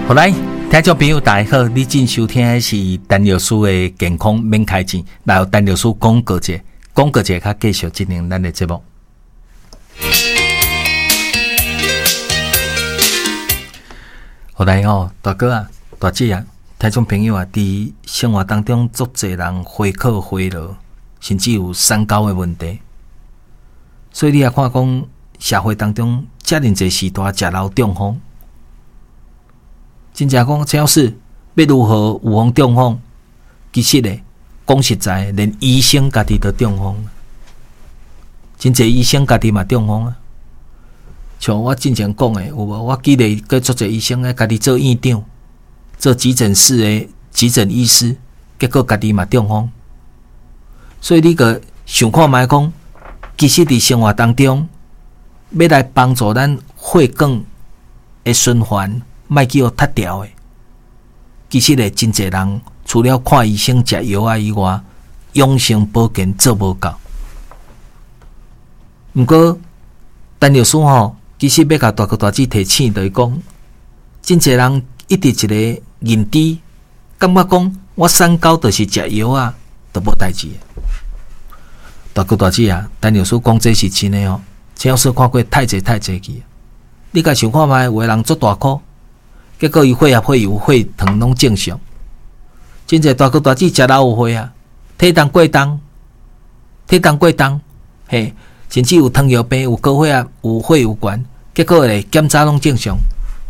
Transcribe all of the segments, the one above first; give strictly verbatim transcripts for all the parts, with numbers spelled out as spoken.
好来，听众朋友大家好，你正收听的是陈老师的健康免开钱，然后陈老师讲过节，讲过节，较继续进行咱的节目。好来吼，大哥啊，大姐啊，听众朋友啊，伫生活当中，足侪人回扣回落，甚至有三高的问题。所以你也看讲，社会当中遮尔侪时代食老中风。真正讲，只要是要如何有风中风，其实咧，讲实在，连医生家己都中风，真侪医生家己嘛中风啊。像我之前讲的，有无？我记得个足侪医生咧，家己做院长，做急诊室的急诊医师，结果家己嘛中风。所以你个想看觅讲，其实伫生活当中，要来帮助咱血管的循环。莫叫我脱掉诶，其实咧，真侪人除了看医生食药啊以外，养生保健做无够。毋过，陈老师吼，其实要甲大哥大姐提醒，就是讲，真侪人一直一个认知，感觉讲我三高就是食药啊，都无代志。大哥大姐啊，陈老师讲这是真诶哦，陈老师看过太侪太侪去，你甲想看觅，有诶人做大苦。结果伊血压、血油、血糖拢正常，真侪大哥大姐食老有血啊，体重过重，体重过重，嘿，甚至有糖尿病、有高血压、有血油悬，结果咧检查拢正常，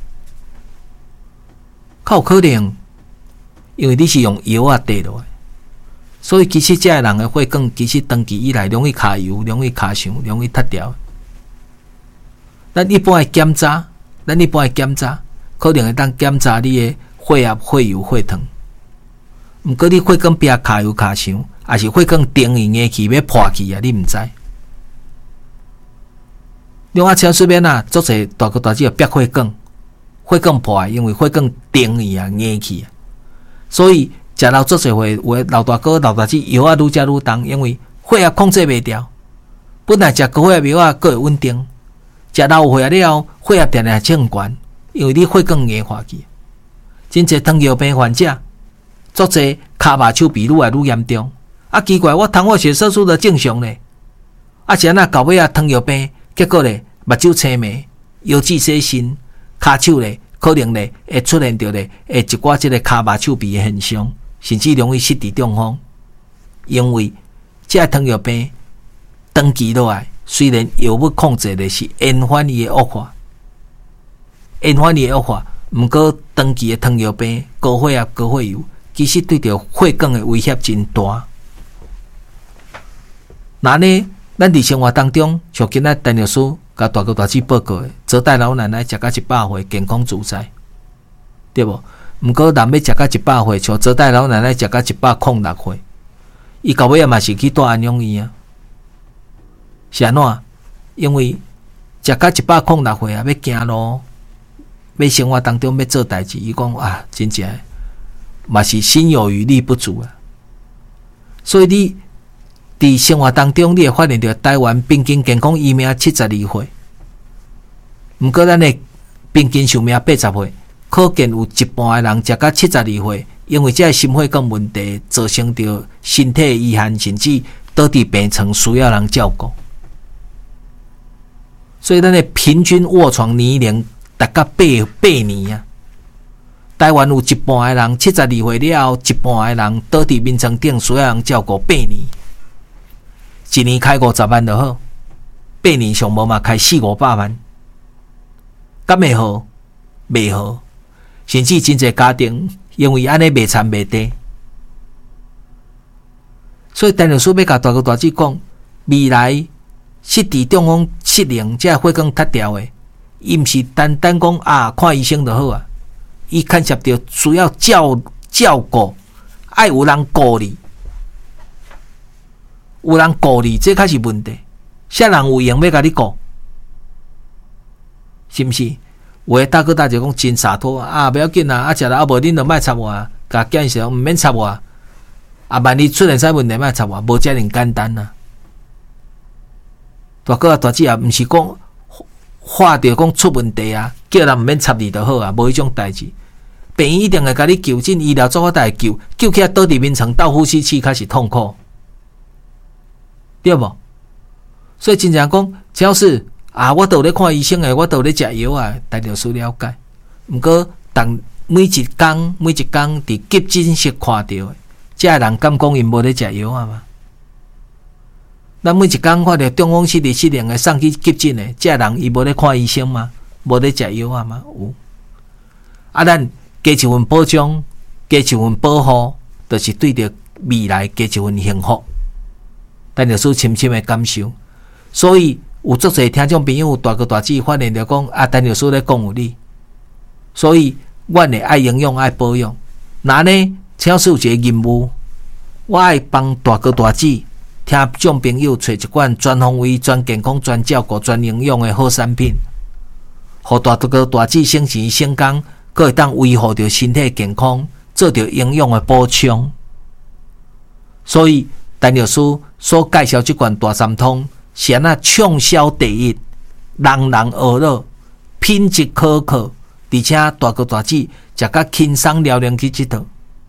较有可能，因为你是用药啊滴落来，所以其实这个人的血管其实长期以来容易卡油、容易卡伤、容易脱掉。咱一般的检查，咱一般的检查。可能会当检查你的血压、血油、血糖，毋过你血管壁卡油卡伤，还是血管定硬硬去要破去啊？你毋知？另外，超市边啊，做者大哥大姐要逼血管，血管破，因为血管定去啊、硬去啊，所以食老做者会有的老大哥、老大姐药啊愈食愈重，因为血压控制袂掉。本来食高血压药啊，佫会稳定，食老血压了，血压定定正悬。因为你血管硬化去，真侪糖尿病患者，足侪骹麻手臂愈来愈严重。啊，奇怪，我糖化血色素都正常咧，啊，是安那到尾啊糖尿病，结果咧目睭青眉、腰肌洗肾、骹手咧可能咧会出现着咧诶一寡即个骹麻手臂诶现象，甚至容易失智中风。因为这糖尿病长期落来，虽然药物控制咧是延缓伊诶恶化。延缓伊恶化，毋过长期的糖尿病、高血压、高血油，其实对着血管的威胁真大。那呢，咱伫生活当中，像今仔陈老师甲大哥大姐报告的，做代老奶奶食到一百岁，健康自在，对无？毋过人要食到一百岁，像做代老奶奶食到一百零六岁，伊到尾也嘛是去住安养院啊。是安怎？因为食到一百零六岁啊，要行路。要生活当中要做代志，伊讲啊，真正嘛是心有余力不足啊。所以你伫生活当中，你会发现到台湾平均健康余命七十二岁，毋过咱的平均寿命八十岁，可见有一半的人食到七十二岁，因为这个心血管问题造成着身体遗憾，甚至倒伫病床需要人照顾。所以咱的平均卧床年龄。大概八八年啊，台湾有一半的人七十二岁了后，一半的人倒伫眠床顶需要人照顾八年，一年开五十万就好，八年上无嘛开四五百万，敢会好？袂好，甚至真侪家庭因为安尼袂惨袂地，所以陈老师要甲大哥大姐讲，未来失智中风失灵，这血管脱掉的。伊毋是单单讲啊，看医生就好啊。伊牵涉到需要照照顾，爱有人顾你，有人顾你，这才是问题。啥人有闲要甲你顾？是毋是？有诶大哥大姐讲真洒脱啊，不要紧啊，啊食了啊无恁就莫插我啊，甲建议说毋免插我啊。啊，万一出现啥问题莫插我，无遮尔简单啊。大哥啊，大姐啊，毋是讲。话着讲出问题啊，叫人毋免插你就好啊，无迄种代志。 病院一定会甲你救进医疗做法来救，救起来倒伫眠床倒呼吸器开始痛苦，对无？所以真正讲，只要是啊，我都有咧看医生诶，我都有咧食药啊，大律师了解。毋过，当每一工每一工伫急诊室看到诶，这人敢讲因无咧食药啊嘛？咱每一工看到中风失智失灵诶送去急诊诶，这人伊无咧看医生吗？无咧食药啊嘛？有。啊，咱加一份保障，加一份保护，就是对着未来加一份幸福。但律师深深诶感受，所以有足侪听众朋友大哥大姐发现着讲啊，陈律师咧讲有理，所以阮会爱营养爱保养。那呢，超市有一个任务，我爱帮大哥大姐。听众朋友找一罐全方位、全健康、全照顾、全营养的好产品，互大哥大姐省钱省工，佫会当维护着身体健康，做着营养的补充。所以，陈律师所介绍这罐大三通，是安那畅销第一，人人学乐，品质可靠，而且大哥大姐食甲轻松了能去佚佗。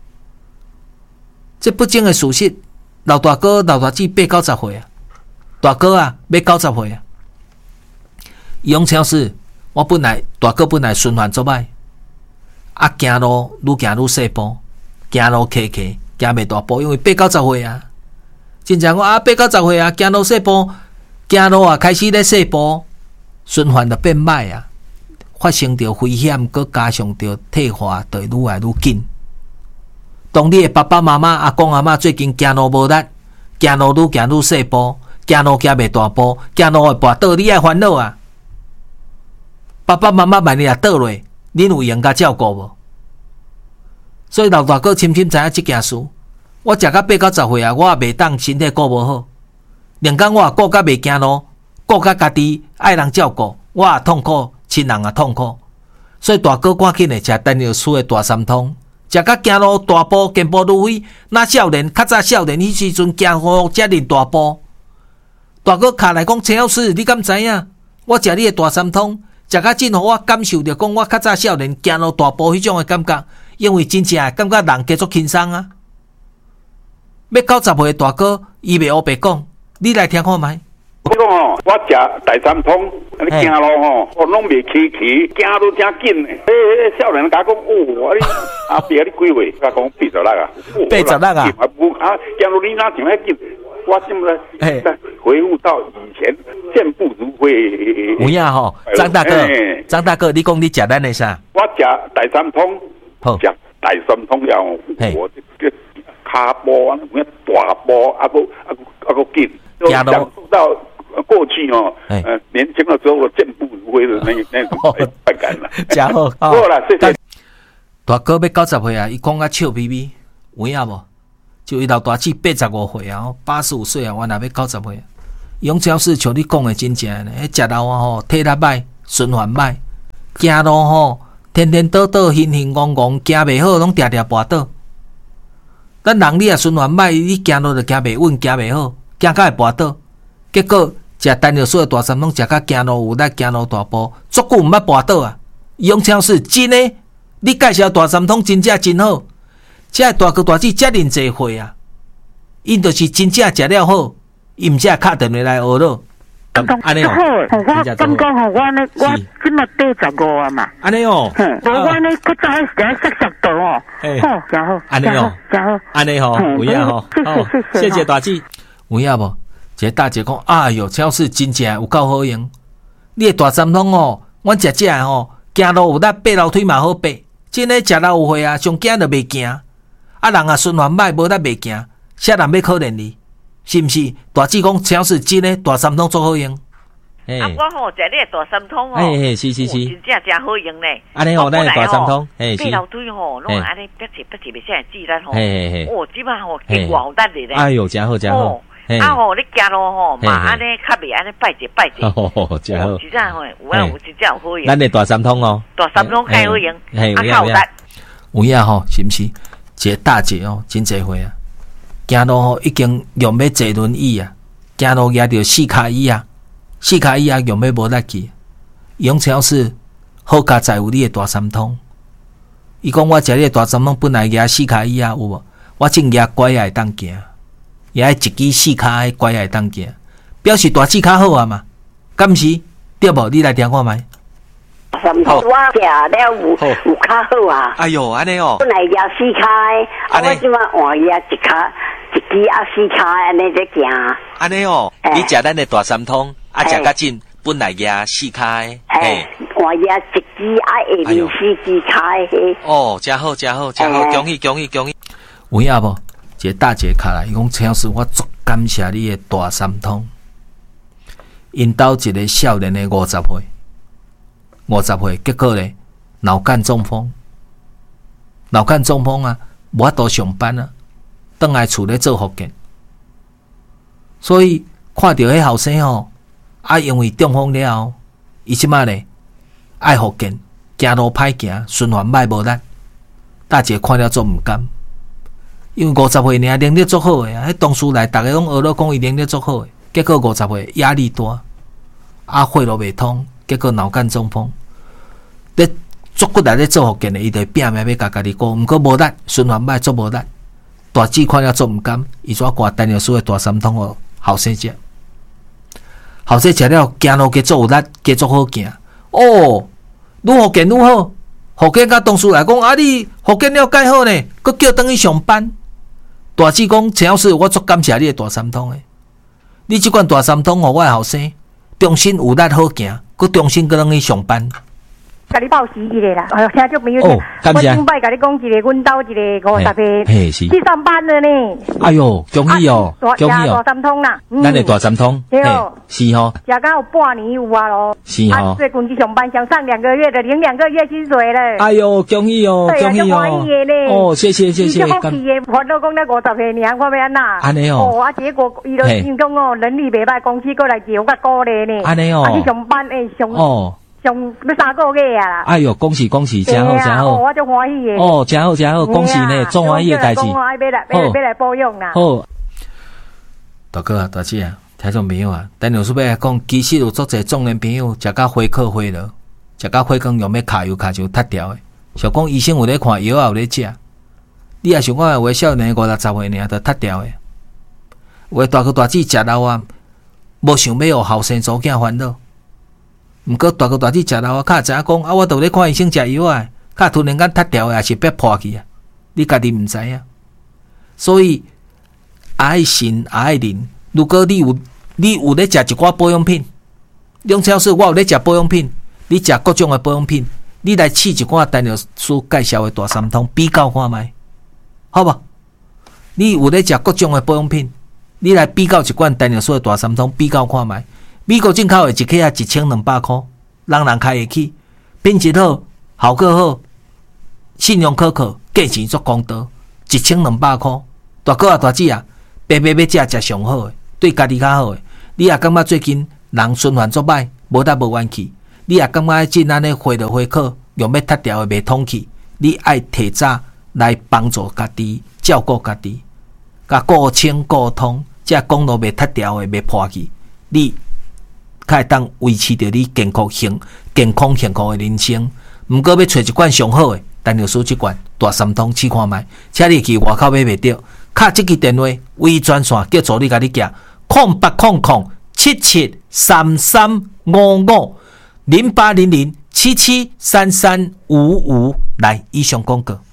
这不争的事实。老大哥、老大姐八九十岁啊，大哥啊，要九十岁啊。用超市，我本来大哥本来循环做歹，啊，行路愈行愈细步，行路磕磕，行袂大步，因为八九十岁啊。真正我啊，八九十岁啊，行路细步，行路啊开始咧细步，循环就变歹啊，发生着危险，佮加上着退化，就愈来愈紧。当你的爸爸妈妈、阿公阿嬷最近行路无力，行路愈行愈细步，行路行袂大步，行路会跋倒，你爱烦恼啊！爸爸妈妈万一也倒落，恁有闲甲照顾无？所以老大哥深深知影即件事。我食到八九十岁啊，我也袂当身体顾无好，连讲我也顾甲袂行路，顾甲家己爱人照顾，我也痛苦，亲人也痛苦。所以大哥赶紧的食陈律师的大三通。食甲行路大步，健步如飞。那少年较早少年迄时阵行路才练大步。大哥卡来讲，陈老师，你敢知影？我食你的大三通，食甲真互我感受着讲，我较早少年行路大步迄种的感觉，因为真正感觉人加足轻松啊。要九十岁的大哥，伊袂黑白讲，你来听看觅。 我讲哦，我食大三通，你行路吼，我拢袂起起，行都真紧。诶诶，少年甲讲，哦，你阿伯你几岁？甲讲八十六啊， 八十六啊， 啊，行路你哪像遐紧？我现在回复到以前，健步如飞。 有影吼，张大哥，张大哥，你讲你食咱的啥？ 我食大三通，食大三通了，我这个骹步啊，有影大步，啊个啊个啊个紧，享受到。过去哦，呃，年轻的时候我健步如飞的那那种快感了， 真好。 好了，谢谢。 大哥要九十岁啊，伊讲甲笑眯眯，有影无？就伊老大姐八十五岁啊，八十五岁啊，我若要九十岁。用超市像你讲的真正呢，迄食老啊吼，体力歹，循环歹，行路吼，天天倒倒，晕晕戆戆，行袂好，拢定定跋倒。咱人你啊循环歹，你行路就行袂稳，行袂好，行甲会跋倒。结果食陈律师的大三通，食甲行路有力，行路大步，足久毋捌跋倒啊！用超市真诶，你介绍大三通真正真好，这大哥大姐遮尔济岁啊，因就是真正食了好，伊毋则敲电话来学咯。 安尼哦，我感觉吼，我呢，我即嘛八十五啊嘛。 安尼哦， 无我呢，佮早时间熟熟度哦，好，真好， 安尼哦， 真好， 安尼吼，有影吼， 好， 谢谢大姐，有影无？一个大姐讲，哎哟，超市真正有够好用。你的大三通哦，阮食食的吼，行路有力，爬楼梯嘛好爬。真诶，食老有岁啊，上惊就袂行。啊，人啊循环歹，无力袂行。啥人要可怜你？是毋是？大姐讲，超市真诶，大三通足好用。 啊，我吼食你的大三通哦， 嘿嘿，是是是， 真正真好用咧。 安尼吼，咱大三通，嘿是。 爬楼梯吼，拢安尼逼起逼起，袂使人挤咱吼。 嘿嘿嘿。 哦，即摆吼经过好得哩咧。 哎哟，真好真好。 啊吼，你行路吼，嘛安尼较袂安尼拜者拜者。 哦，真好。 真正吼，有啊有真正有好用。 咱的大三通哦， 大三通较好用，啊较有力。 有影吼，是毋是？一个大姐哦，真济岁啊，行路吼已经用要坐轮椅啊，行路举着四脚椅啊，四脚椅啊用要无力去。用超市好加在有你的大三通， 伊讲我食你大三通本来牙四骹椅啊，有无？我正牙拐也会当行，也一支四骹拐也会当行，表示大四骹好啊嘛，敢毋是？对无？你来听看觅。 三通我食了有有较好啊。 哎哟，安尼哦。 本来牙四骹，啊我即马换牙一骹，一支啊四骹安尼在行。 安尼哦，你食咱的大三通，啊食较紧，本来牙四骹， 嘿。换牙一支啊下面四支骹嘿。 哦，真好真好真好，恭喜恭喜恭喜！ 有影无？一个大姐卡来，伊讲陈老师，我足感谢你的大三通。因兜一个少年的五十岁，五十岁，结果咧脑干中风，脑干中风啊，无法度上班啊，倒来厝咧做复健。所以看到迄后生吼，啊，因为中风了后，伊即马咧爱复健，行路歹行，循环歹无力。大姐看了做毋甘。因为五十岁尔能力足好诶，迄同事来，逐个拢学了讲伊能力足好诶，结果五十岁压力大，啊血路袂通，结果脑干中风。咧足骨力咧做复健诶，伊就拼命要甲家己顾，毋过无力，循环歹足无力。大姊看了做毋甘，伊怎挂陈老师诶大三通互后生食，后生食了行路加足有力，加足好行。哦，愈复健愈好，复健甲同事来讲，啊你复健了介好呢，佫叫转去上班。大姊讲，陈老师，我足感谢你的大三通诶！你即款大三通，互我后生重新有力好行，佮重新佮人去上班。 甲你报喜一个啦，哎呦，听众朋友， 哦，感谢。 我顶摆甲你讲一个，阮兜一个五十岁， 嘿是去上班了呢。 哎呦，恭喜哦，恭喜哦！ 大三通啦， 咱的大三通， 对， 是吼。 食到有半年有啊咯， 是吼。 最近去上班，想上两个月的，领两个月薪水了。 哎呦，恭喜哦，恭喜哦！哦，谢谢谢谢。 你好气的，烦恼讲咧五十岁年，我要安那？ 安尼哦。 哦，啊，结果伊就因讲哦，能力袂歹，公司过来叫我鼓励呢。 安尼哦。 啊，去上班诶，上哦。 上要三个月啊啦！ 哎呦，恭喜恭喜，真好真好！ 我就欢喜的。 哦，真好真好，恭喜呢，做欢喜的代志。 好，要来要来要来保养啦。 好，大哥啊，大姐啊，听众朋友啊，陈老师要讲，其实有足侪中年朋友食到火烤火了，食到火光用要卡油卡就塌掉的。想讲医生有咧看，药也有咧食，你也想看有个少年五六十岁尔，就塌掉的。有个大哥大姐食老啊，无想要互后生祖囝烦恼。毋过大哥大姐食老啊，较知影讲啊，我都咧看医生食药啊，较突然间塌掉的，也是要破去啊。你家己毋知影，所以爱信爱忍。如果你有你有咧食一寡保养品，梁超市我有咧食保养品，你食各种的保养品，你来试一寡陈老师介绍的大三通比较看卖，好无？你有咧食各种的保养品，你来比较一罐陈老师的大三通比较看卖。美国进口的一克啊，一千两百块，人人开得起，品质好，效果好，信用可靠，价钱足公道，一千两百块。大哥啊，大姐啊，白白要食食上好的，对家己较好的。你也感觉最近人循环足歹，无得无元气，你也感觉真安尼火落火烤，用要塌掉的袂通气，你爱提早来帮助家己，照顾家己，甲顾清顾通，这公路袂塌掉的，袂破去，你。才会当维持着你健康幸健康幸福的人生。毋过要找一罐上好的，陈老师即罐大三通试看卖，请你去外口买袂着，敲即支电话，微专线叫助理甲你寄，空八空空七七三三五五零八零零七七三三五五。来，以上广告。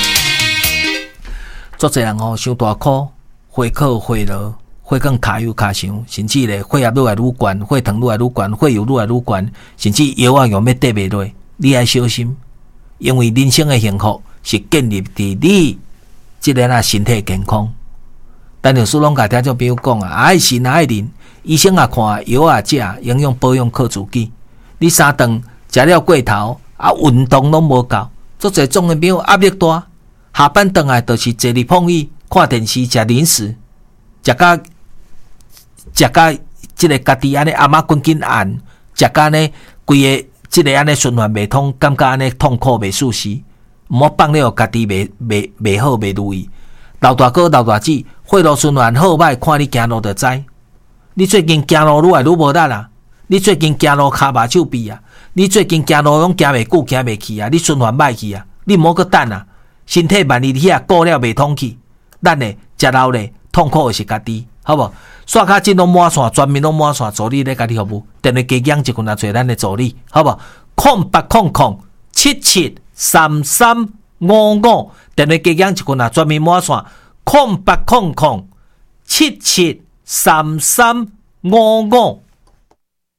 足侪人吼伤大苦，火烤火落。血管卡油卡伤，甚至咧血压愈来愈悬，血糖愈来愈悬，血油愈来愈悬，甚至药啊用要得袂落，你爱小心，因为人生的幸福是建立伫你即个啊身体健康。陈老师拢甲听众朋友讲啊，爱信爱忍，医生也看，药也食，营养保养靠自己。你三顿食了过头，啊运动拢无够，足侪中年朋友压力大，下班回来就是坐伫碰椅、看电视、食零食，食甲。食甲即个家己安尼阿妈滚紧按，食甲呢规个即个安尼循环袂通，感觉安尼痛苦袂舒适，毋好放了家己袂袂袂好袂如意。老大哥老大姐，血路循环好歹，看你行路就知。你最近行路愈来愈无力啊！你最近行路骹麻手臂啊！你最近行路拢行袂久，行袂去啊！你循环歹去啊！ 你莫个等啊，身体万一遐过了袂通去，咱呢食老咧痛苦的是家己，好无？刷卡金拢满线，全面拢满线，助理咧家己服务，电话加养一群啊，做咱的助理，好无？空八空空七七三三五五，电话加养一群啊，全面满线，空八空空七七三三五五。